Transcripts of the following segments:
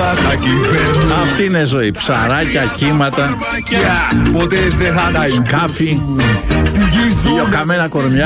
Αυτή είναι ζωή. Ψαράκια, κύματα, σκάφη, ηλιοκαμένα κορμιά.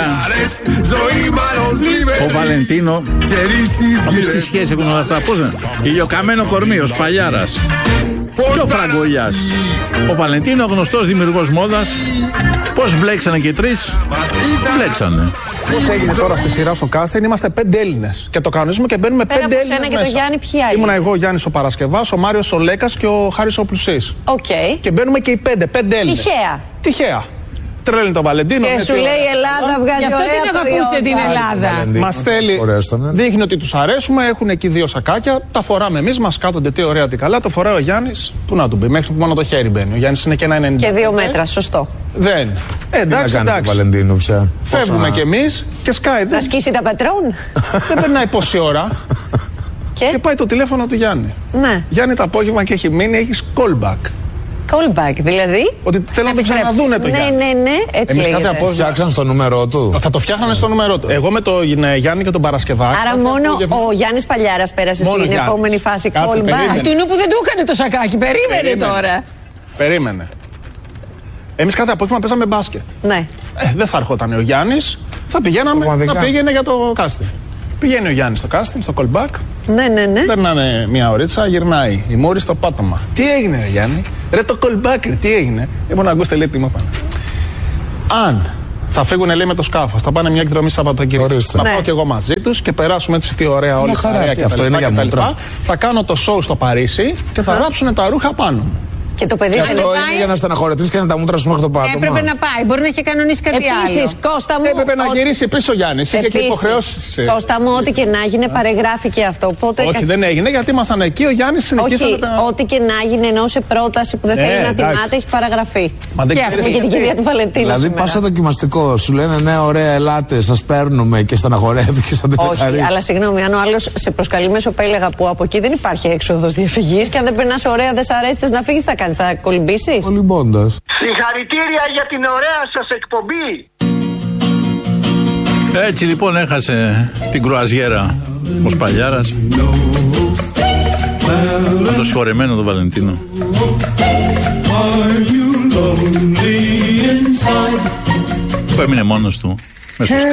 Ο Βαλεντίνο. Αυτές τι σχέση έχουν όλα αυτά. Πώς είναι? Ηλιοκαμένο κορμί, ο Σπαλιάρας και ο Φραγκολιάς. Ο Βαλεντίνο, γνωστός δημιουργός μόδας. Πώς μπλέξανε και οι τρεις? Μπλέξανε. Πώς έγινε τώρα στη σειρά στο casting? Είμαστε 5 Έλληνες. Και το κανονίζουμε και μπαίνουμε 5 Έλληνες. Πέρα από σένα και το Γιάννη, ποιοι άλλοι? Ήμουνα εγώ, ο Γιάννης ο Παρασκευάς, ο Μάριος ο Λέκας και ο Χάρης ο Πλουσής. Οκ. Και μπαίνουμε και οι 5 Έλληνες. Τυχαία. Τρέλνει το Βαλεντίνο. Και σου λέει η Ελλάδα βγάζει ωραία προϊόντα. Την Ελλάδα. Μας στέλνει, δείχνει ότι τους αρέσουμε, έχουν εκεί 2 σακάκια, τα φοράμε εμείς, μας κάθονται τι ωραία τι καλά, το φοράει ο Γιάννης, πού να του πει, μέχρι που μόνο το χέρι μπαίνει. Ο Γιάννης είναι και 1,90. Και 2 μέτρα, σωστό. Δεν. Εντάξει. Βαλεντίνο πια. Φεύγουμε κι εμείς και σκάει. Θα σκίσει τα πατρόν. Δεν περνάει πόση ώρα. Και πάει το τηλέφωνο του Γιάννη. Ναι. Γιάννη το απόγευμα και έχει μείνει, έχει callback. Callback, δηλαδή. Ότι θέλω να το ξαναδούνε το Γιάννη. Ναι, έτσι λέγεται. Φτιάξαν στο νούμερό του. Θα το φτιάχνανε στο νούμερό του. Εγώ με τον Γιάννη και τον Παρασκευάκη. Άρα μόνο ο Γιάννης Παλιάρας πέρασε στην επόμενη φάση callback. Του νου που δεν του έκανε το σακάκι. Περίμενε τώρα. Περίμενε. Εμείς κάθε απόγευμα παίζαμε μπάσκετ. Ναι. Δεν θα ερχόταν ο Γιάννης, θα πήγαινε για το casting. Πηγαίνει ο Γιάννης στο casting, στο callback. Ναι. Περνάνε μια ωρίτσα, γυρνάει. Η Μούρη στο πάτωμα. Τι έγινε, ρε Γιάννη? Ρε το callback, τι έγινε? Λοιπόν, ακούστε λέει τι μου είπαν. Αν θα φύγουν, λέει, με το σκάφος, θα πάνε μια εκδρομή Σαββατοκύριακο. Θα πάω κι εγώ μαζί τους και περάσουμε έτσι τι ωραία όλοι τα. Θα κάνω το show στο Παρίσι και θα γράψουν τα ρούχα πάνω μου. Και το παιδί αυτό είναι για να στεναχωρετείς και να τα μούτρα σου μέχρι το πάτωμα. Έπρεπε να πάει, μπορεί να είχε κανονίσει κάτι άλλο. Επίσης, Κώστα μου. Έπρεπε να γυρίσει πίσω ο Γιάννης. Είχε και υποχρεώσεις. Κώστα μου, ό,τι και να έγινε, παρεγράφηκε αυτό. Οπότε όχι, δεν έγινε γιατί ήμασταν εκεί. Ο Γιάννης συνεχίζει. Όχι, ό,τι και να έγινε, ενώ σε πρόταση που δεν θέλει να θυμάται, έχει παραγραφεί. Και αυτή και την κυρία του Βαλεντίνου. Δηλαδή πας στο δοκιμαστικό, σου λένε ναι, ωραία, ελάτε, σας παίρνουμε και στεναχωρέθηκες. Όχι, αλλά συγγνώμη, αν ο άλλος σε προσκαλεί μέσω πέλεγα που από εκεί δεν υπάρχει έξοδος διαφυγής και αν δεν περνάς ωραία, δεν σ' αρέσει, θες να φύγεις, θα κάνεις, θα κολυμπήσεις. Κολυμπώντας. Συγχαρητήρια για την ωραία σας εκπομπή. Έτσι λοιπόν έχασε την κρουαζιέρα ο Σπαλιάρας. Με το συγχωρεμένο τον Βαλεντίνο. Που έμεινε μόνος του μέσα στο